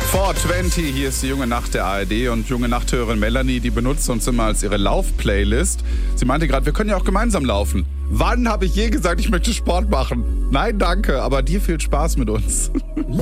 420, hier ist die Junge Nacht der ARD und Junge Nachthörerin Melanie, die benutzt uns immer als ihre Lauf-Playlist. Sie meinte gerade, wir können ja auch gemeinsam laufen. Wann habe ich je gesagt, ich möchte Sport machen? Nein, danke, aber dir viel Spaß mit uns.